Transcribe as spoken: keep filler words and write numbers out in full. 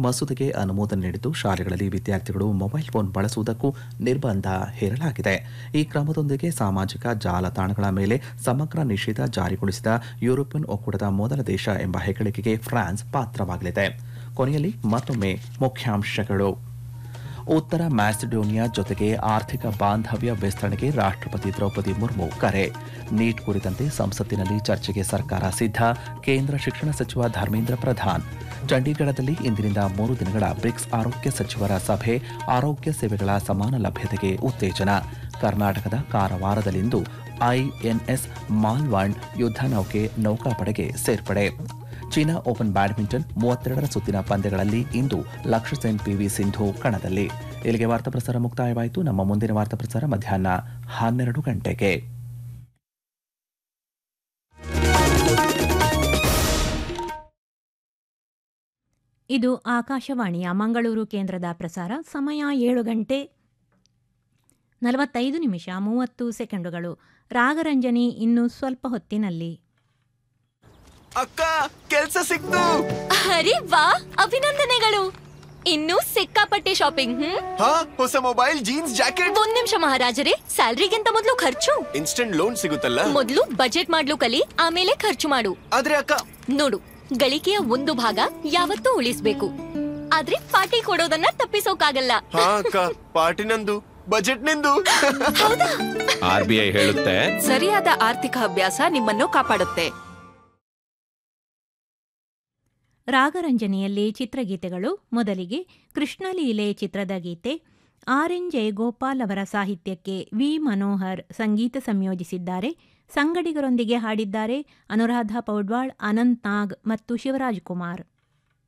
ಮಸೂದೆಗೆ ಅನುಮೋದನೆ ನೀಡಿದ್ದು ಶಾಲೆಗಳಲ್ಲಿ ವಿದ್ಯಾರ್ಥಿಗಳು ಮೊಬೈಲ್ ಫೋನ್ ಬಳಸುವುದಕ್ಕೂ ನಿರ್ಬಂಧ ಹೇರಲಾಗಿದೆ. ಈ ಕ್ರಮದೊಂದಿಗೆ ಸಾಮಾಜಿಕ ಜಾಲತಾಣಗಳ ಮೇಲೆ ಸಮಗ್ರ ನಿಷೇಧ ಜಾರಿಗೊಳಿಸಿದ ಯುರೋಪಿಯನ್ ಒಕ್ಕೂಟದ ಮೊದಲ ದೇಶ ಎಂಬ ಹೆಗ್ಗಳಿಕೆಗೆ ಫ್ರಾನ್ಸ್ ಪಾತ್ರವಾಗಲಿದೆ. ಕೊನೆಯಲ್ಲಿ ಮತ್ತೊಮ್ಮೆ ಮುಖ್ಯಾಂಶಗಳು. ಉತ್ತರ ಮ್ಯಾಸಿಡೋನಿಯಾ ಜೊತೆಗೆ ಆರ್ಥಿಕ ಬಾಂಧವ್ಯ ವಿಸ್ತರಣೆಗೆ ರಾಷ್ಟ್ರಪತಿ ದ್ರೌಪದಿ ಮುರ್ಮು ಕರೆ. ನೀಟ್ ಕುರಿತಂತೆ ಸಂಸತ್ತಿನಲ್ಲಿ ಚರ್ಚೆಗೆ ಸರ್ಕಾರ ಸಿದ್ಧ. ಕೇಂದ್ರ ಶಿಕ್ಷಣ ಸಚಿವ ಧರ್ಮೇಂದ್ರ ಪ್ರಧಾನ್. ಚಂಡೀಗಢದಲ್ಲಿ ಇಂದಿನಿಂದ ಮೂರು ದಿನಗಳ ಬ್ರಿಕ್ಸ್ ಆರೋಗ್ಯ ಸಚಿವರ ಸಭೆ. ಆರೋಗ್ಯ ಸೇವೆಗಳ ಸಮಾನ ಲಭ್ಯತೆಗೆ ಉತ್ತೇಜನ. ಕರ್ನಾಟಕದ ಕಾರವಾರದಲ್ಲಿಂದು ಐಎನ್ಎಸ್ ಮಾಲ್ವಾಂಡ್ ಯುದ್ಧ ನೌಕೆ ನೌಕಾಪಡೆಗೆ ಸೇರ್ಪಡೆ. ಚೀನಾ ಓಪನ್ ಬ್ಯಾಡ್ಮಿಂಟನ್ ಮೂವತ್ತೆರಡರ ಸುತ್ತಿನ ಪಂದ್ಯಗಳಲ್ಲಿ ಇಂದು ಲಕ್ಷ್ಯ ಸೆನ್ ಪಿವಿ ಸಿಂಧು ಕಣದಲ್ಲಿ. ಇಲ್ಲಿಗೆ ವಾರ್ತಾ ಪ್ರಸಾರ ಮುಕ್ತಾಯವಾಯಿತು. ನಮ್ಮ ಮುಂದಿನ ವಾರ್ತಾ ಪ್ರಸಾರ ಮಧ್ಯಾಹ್ನ ಹನ್ನೆರಡು ಗಂಟೆಗೆ. ಇದು ಆಕಾಶವಾಣಿಯ ಮಂಗಳೂರು ಕೇಂದ್ರದ ಪ್ರಸಾರ. ಸಮಯ ಏಳು ಗಂಟೆ ನಲವತ್ತೈದು ನಿಮಿಷ ಮೂವತ್ತು ಸೆಕೆಂಡುಗಳು. ರಾಗರಂಜನಿ ಇನ್ನು ಸ್ವಲ್ಪ ಹೊತ್ತಿನಲ್ಲಿ. ಅಕ್ಕ, ಕೆಲ್ಸ ಸಿಕ್ತು. ಅರೆ ವಾ, ಅಭಿನಂದನೆಗಳು. ಇನ್ನು ಸಿಕ್ಕಾಪಟ್ಟೆ ಶಾಪಿಂಗ್. ಹ್ಮ್ ಹಾ, ಹೊಸ ಮೊಬೈಲ್, ಜೀನ್ಸ್, ಜಾಕೆಟ್. ಒಂದ್ ನಿಮಿಷ ಮಹಾರಾಜರೇ, ಸ್ಯಾಲ್ರಿಗಿಂತ ಮೊದಲು ಖರ್ಚು. ಇನ್ಸ್ಟೆಂಟ್ ಲೋನ್ ಸಿಗುತ್ತಲ್ಲ. ಮೊದಲು ಬಜೆಟ್ ಮಾಡ್ಲು ಕಲಿ, ಆಮೇಲೆ ಖರ್ಚು ಮಾಡು. ಆದ್ರೆ ಅಕ್ಕ, ನೋಡು, ಗಳಿಕೆಯ ಒಂದು ಭಾಗ ಯಾವತ್ತೂ ಉಳಿಸ್ಬೇಕು, ಆದ್ರೆ ಪಾರ್ಟಿ ಕೊಡೋದನ್ನ ತಪ್ಪಿಸೋಕಾಗಲ್ಲ. ಹಾ ಅಕ್ಕ, ಪಾರ್ಟಿ ನಂದು, ಬಜೆಟ್ ನಿಂದು. ಹೌದಾ? ಆರ್ ಬಿ ಐ ಹೇಳುತ್ತೆ, ಸರಿಯಾದ ಆರ್ಥಿಕ ಅಭ್ಯಾಸ ನಿಮ್ಮನ್ನು ಕಾಪಾಡುತ್ತೆ. ರಾಗರಂಜನೆಯಲ್ಲಿ ಚಿತ್ರಗೀತೆಗಳು. ಮೊದಲಿಗೆ ಕೃಷ್ಣಲೀಲೆ ಚಿತ್ರದ ಗೀತೆ. ಆರ್ ಎನ್ ಜಯಗೋಪಾಲ್ ಅವರ ಸಾಹಿತ್ಯಕ್ಕೆ ವಿ ಮನೋಹರ್ ಸಂಗೀತ ಸಂಯೋಜಿಸಿದ್ದಾರೆ. ಸಂಗಡಿಗರೊಂದಿಗೆ ಹಾಡಿದ್ದಾರೆ ಅನುರಾಧ ಪೌಡ್ವಾಳ್, ಅನಂತ್ ನಾಗ್ ಮತ್ತು ಶಿವರಾಜ್ ಕುಮಾರ್.